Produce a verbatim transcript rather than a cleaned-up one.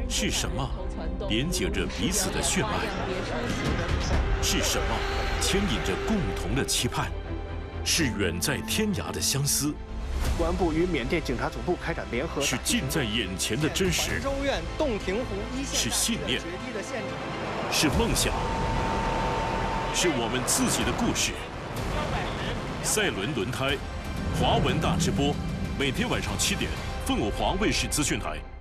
是什么连接着彼此的血脉？是什么牵引着共同的期盼？是远在天涯的相思？ 公安部与缅甸警察总部开展联合。 是近在眼前的真实？ 州院洞庭湖一线是信念？是梦想？是我们自己的故事。赛伦轮胎，华文大直播，每天晚上七点，凤凰卫视资讯台。